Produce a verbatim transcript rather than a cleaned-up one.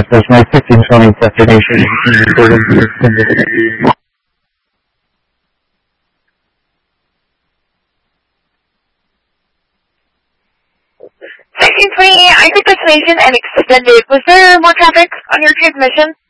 Southwest my fifteen twenty destination building extended. fifteen twenty, I took destination and extended. Was there more traffic on your transmission?